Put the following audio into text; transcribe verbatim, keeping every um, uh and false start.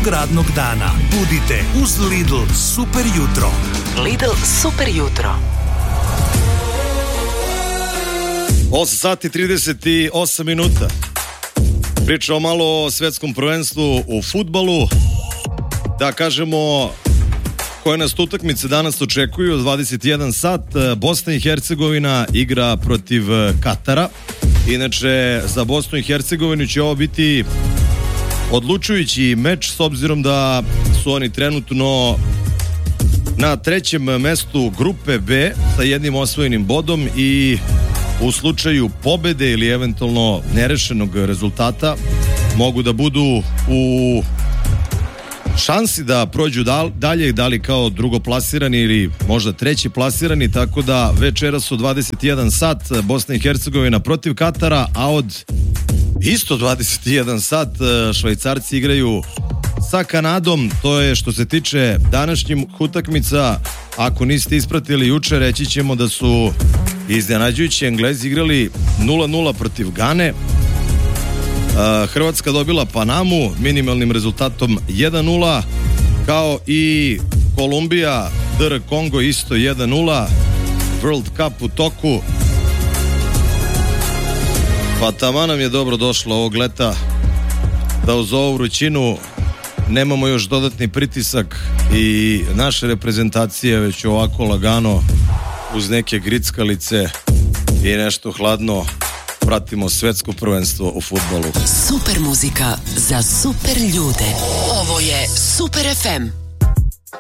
svakog radnog dana. Budite uz Lidl super jutro. Lidl super jutro. osam sati trideset osam minuta. Pričamo malo o svetskom prvenstvu u fudbalu. Da kažemo koje nas utakmice danas očekuju. dvadeset jedan sat Bosna i Hercegovina igra protiv Katara. Inače, za Bosnu i Hercegovinu će ovo biti odlučujući meč, s obzirom da su oni trenutno na trećem mestu grupe B sa jednim osvojenim bodom i u slučaju pobede ili eventualno nerešenog rezultata mogu da budu u šansi da prođu dalje, da li kao drugoplasirani ili možda treći plasirani, tako da večeras u dvadeset jedan sat Bosna i Hercegovina protiv Katara, a od isto dvadeset jedan sat Švajcarci igraju sa Kanadom. To je što se tiče današnjih utakmica. Ako niste ispratili juče, reći ćemo da su iznenađujući Englezi igrali nula nula protiv Gane. Hrvatska dobila Panamu minimalnim rezultatom jedan nula, kao i Kolumbija D R Kongo isto jedan nula. World Cup u toku, pa tamo nam je dobro došlo ovog leta da uz ovu vrućinu nemamo još dodatni pritisak i naše reprezentacije, već ovako lagano uz neke grickalice i nešto hladno pratimo svetsko prvenstvo u fudbalu. Super muzika za super ljude. Ovo je Super F M.